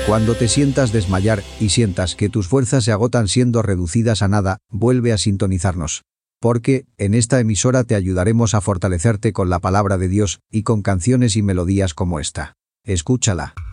Cuando te sientas desmayar y sientas que tus fuerzas se agotan siendo reducidas a nada, vuelve a sintonizarnos. Porque, en esta emisora te ayudaremos a fortalecerte con la palabra de Dios y con canciones y melodías como esta. Escúchala.